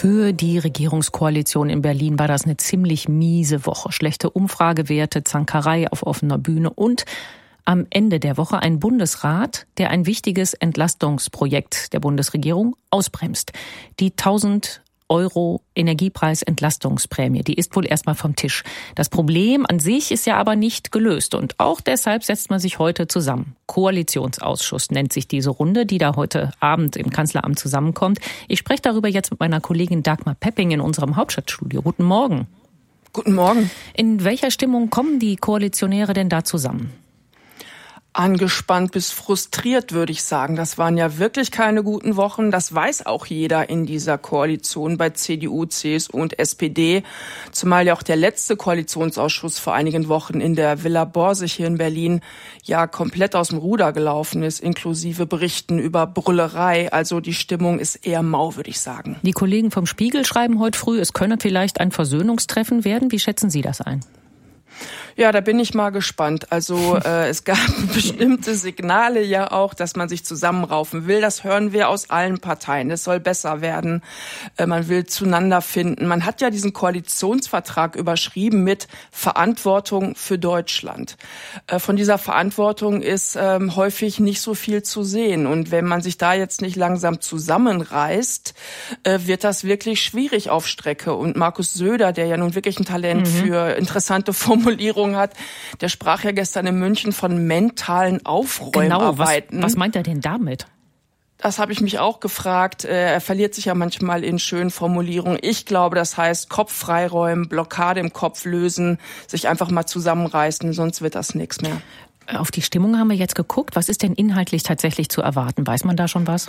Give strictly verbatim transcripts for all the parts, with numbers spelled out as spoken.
Für die Regierungskoalition in Berlin war das eine ziemlich miese Woche. Schlechte Umfragewerte, Zankerei auf offener Bühne und am Ende der Woche ein Bundesrat, der ein wichtiges Entlastungsprojekt der Bundesregierung ausbremst. Die tausend Euro Energiepreis-Entlastungsprämie, die ist wohl erstmal vom Tisch. Das Problem an sich ist ja aber nicht gelöst und auch deshalb setzt man sich heute zusammen. Koalitionsausschuss nennt sich diese Runde, die da heute Abend im Kanzleramt zusammenkommt. Ich spreche darüber jetzt mit meiner Kollegin Dagmar Pepping in unserem Hauptstadtstudio. Guten Morgen. Guten Morgen. In welcher Stimmung kommen die Koalitionäre denn da zusammen? Angespannt bis frustriert, würde ich sagen. Das waren ja wirklich keine guten Wochen. Das weiß auch jeder in dieser Koalition bei C D U, C S U und S P D. Zumal ja auch der letzte Koalitionsausschuss vor einigen Wochen in der Villa Borsig hier in Berlin ja komplett aus dem Ruder gelaufen ist, inklusive Berichten über Brüllerei. Also die Stimmung ist eher mau, würde ich sagen. Die Kollegen vom Spiegel schreiben heute früh, es könne vielleicht ein Versöhnungstreffen werden. Wie schätzen Sie das ein? Ja, da bin ich mal gespannt. Also äh, es gab bestimmte Signale ja auch, dass man sich zusammenraufen will. Das hören wir aus allen Parteien. Es soll besser werden. Äh, man will zueinander finden. Man hat ja diesen Koalitionsvertrag überschrieben mit Verantwortung für Deutschland. Äh, von dieser Verantwortung ist äh, häufig nicht so viel zu sehen. Und wenn man sich da jetzt nicht langsam zusammenreißt, äh, wird das wirklich schwierig auf Strecke. Und Markus Söder, der ja nun wirklich ein Talent mhm. für interessante Formulierungen hat, der sprach ja gestern in München von mentalen Aufräumarbeiten. Genau, was, was meint er denn damit? Das habe ich mich auch gefragt. Er verliert sich ja manchmal in schönen Formulierungen. Ich glaube, das heißt Kopf freiräumen, Blockade im Kopf lösen, sich einfach mal zusammenreißen, sonst wird das nichts mehr. Auf die Stimmung haben wir jetzt geguckt. Was ist denn inhaltlich tatsächlich zu erwarten? Weiß man da schon was?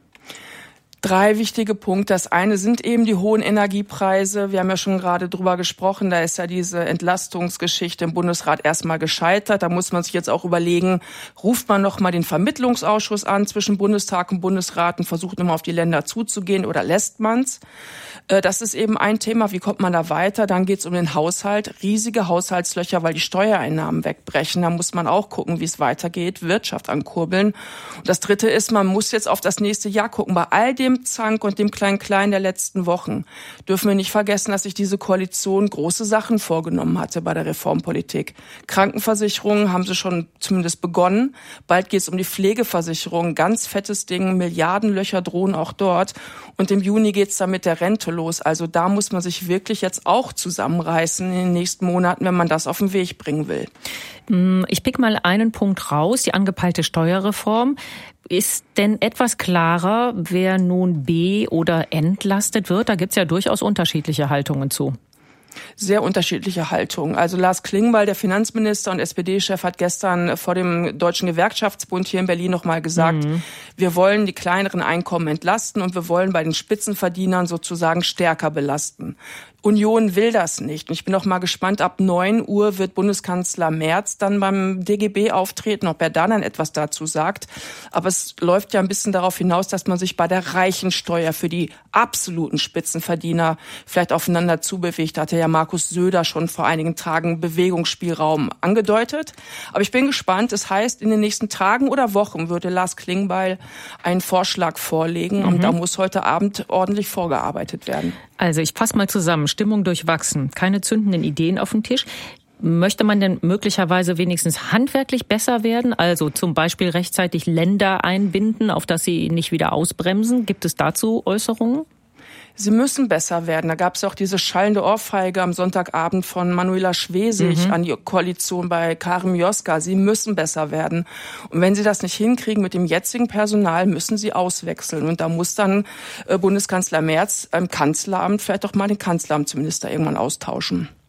Drei wichtige Punkte. Das eine sind eben die hohen Energiepreise. Wir haben ja schon gerade drüber gesprochen. Da ist ja diese Entlastungsgeschichte im Bundesrat erstmal gescheitert. Da muss man sich jetzt auch überlegen, ruft man noch mal den Vermittlungsausschuss an zwischen Bundestag und Bundesrat und versucht nochmal auf die Länder zuzugehen oder lässt man's? Das ist eben ein Thema. Wie kommt man da weiter? Dann geht's um den Haushalt. Riesige Haushaltslöcher, weil die Steuereinnahmen wegbrechen. Da muss man auch gucken, wie es weitergeht. Wirtschaft ankurbeln. Und das dritte ist, man muss jetzt auf das nächste Jahr gucken. Bei all dem Zank und dem Klein-Klein der letzten Wochen dürfen wir nicht vergessen, dass sich diese Koalition große Sachen vorgenommen hatte bei der Reformpolitik. Krankenversicherungen haben sie schon zumindest begonnen. Bald geht es um die Pflegeversicherung. Ganz fettes Ding. Milliardenlöcher drohen auch dort. Und im Juni geht es dann mit der Rente los. Also da muss man sich wirklich jetzt auch zusammenreißen in den nächsten Monaten, wenn man das auf den Weg bringen will. Ich pick mal einen Punkt raus, die angepeilte Steuerreform. Ist denn etwas klarer, wer nun be- oder entlastet wird? Da gibt's ja durchaus unterschiedliche Haltungen zu. Sehr unterschiedliche Haltungen. Also Lars Klingbeil, der Finanzminister und S P D-Chef, hat gestern vor dem Deutschen Gewerkschaftsbund hier in Berlin nochmal gesagt, mhm. wir wollen die kleineren Einkommen entlasten und wir wollen bei den Spitzenverdienern sozusagen stärker belasten. Union will das nicht. Und ich bin auch mal gespannt, ab neun Uhr wird Bundeskanzler Merz dann beim D G B auftreten, ob er da dann etwas dazu sagt. Aber es läuft ja ein bisschen darauf hinaus, dass man sich bei der Reichensteuer für die absoluten Spitzenverdiener vielleicht aufeinander zubewegt. Hatte ja Markus Söder schon vor einigen Tagen Bewegungsspielraum angedeutet. Aber ich bin gespannt. Es heißt, in den nächsten Tagen oder Wochen würde Lars Klingbeil einen Vorschlag vorlegen. Mhm. Und da muss heute Abend ordentlich vorgearbeitet werden. Also ich fasse mal zusammen. Stimmung durchwachsen, keine zündenden Ideen auf dem Tisch. Möchte man denn möglicherweise wenigstens handwerklich besser werden? Also zum Beispiel rechtzeitig Länder einbinden, auf dass sie nicht wieder ausbremsen? Gibt es dazu Äußerungen? Sie müssen besser werden. Da gab es auch diese schallende Ohrfeige am Sonntagabend von Manuela Schwesig mhm. an die Koalition bei Karim Joska. Sie müssen besser werden. Und wenn sie das nicht hinkriegen mit dem jetzigen Personal, müssen sie auswechseln. Und da muss dann äh, Bundeskanzler Merz im Kanzleramt vielleicht auch mal den Kanzleramtsminister irgendwann austauschen.